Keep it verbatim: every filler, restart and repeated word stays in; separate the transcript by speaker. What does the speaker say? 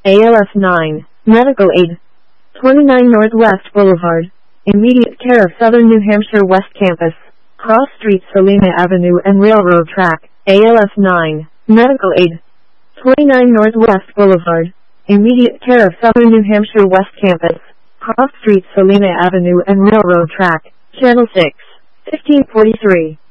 Speaker 1: A L F nine, Medical Aid. twenty-nine Northwest Boulevard, immediate care of Southern New Hampshire West Campus, cross Street Salina Avenue and Railroad Track. A L F nine, Medical Aid. twenty-nine Northwest Boulevard, immediate care of Southern New Hampshire West Campus, cross Street Salina Avenue and Railroad Track. Channel six, fifteen forty-three.